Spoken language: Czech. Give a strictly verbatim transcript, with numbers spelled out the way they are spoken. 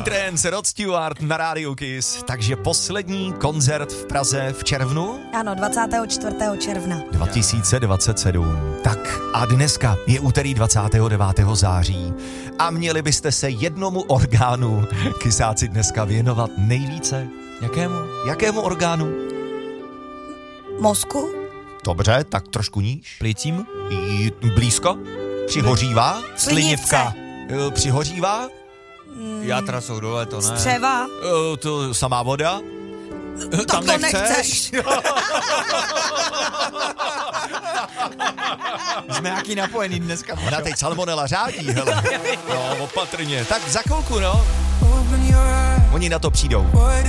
Trance, Rod Stewart na rádiu Kiss. Takže poslední koncert v Praze v červnu? Ano, dvacátého čtvrtého června. dva tisíce dvacet sedm. Tak a dneska je úterý dvacátého devátého září a měli byste se jednomu orgánu kysáci dneska věnovat nejvíce. Jakému? Jakému orgánu? Mozku? Dobře, tak trošku níž. Plicím? Jí, blízko? Přihořívá? Slinivka. E, Přihořívá? Játra jsou dole, to ne. Střeva? E, To samá voda? Tak Tam to nechceš? nechceš. Jsme jaký napojený dneska. Ona teď salmonela řádí, hele. No, opatrně. Tak za chvilku, no. Oni na to přijdou.